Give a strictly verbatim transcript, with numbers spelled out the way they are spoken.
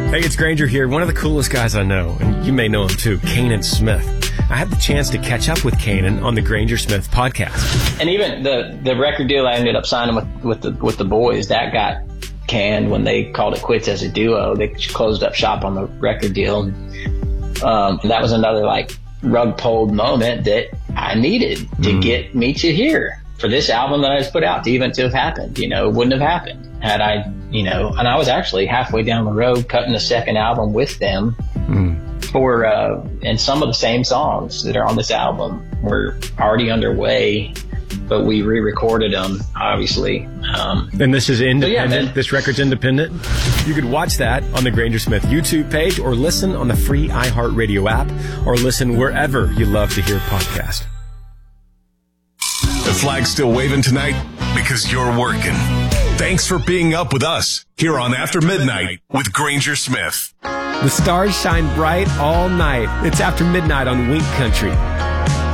Hey, it's Granger here. One of the coolest guys I know, and you may know him too, Kanan Smith. I had the chance to catch up with Kanan on the Granger Smith podcast. And even the, the record deal I ended up signing with, with the with the boys, that got canned when they called it quits as a duo. They closed up shop on the record deal. Um, and that was another like rug pulled moment that I needed to mm. get Meet You Here for this album that I just put out to even to have happened. You know, it wouldn't have happened had I, you know, and I was actually halfway down the road cutting a second album with them mm. for, uh, and some of the same songs that are on this album were already underway, but we re-recorded them, obviously. Um, and this is independent? Yeah, this record's independent? You could watch that on the Granger Smith YouTube page or listen on the free iHeartRadio app or listen wherever you love to hear podcasts. The flag's still waving tonight because you're working. Thanks for being up with us here on After Midnight with Granger Smith. The stars shine bright all night. It's After Midnight on Wink Country.